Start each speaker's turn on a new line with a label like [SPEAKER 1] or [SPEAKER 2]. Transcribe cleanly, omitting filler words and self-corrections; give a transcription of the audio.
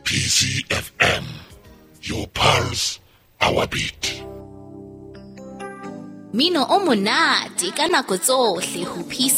[SPEAKER 1] PCFM, your pulse, our beat.
[SPEAKER 2] Mino o monate ka nako tsohle ho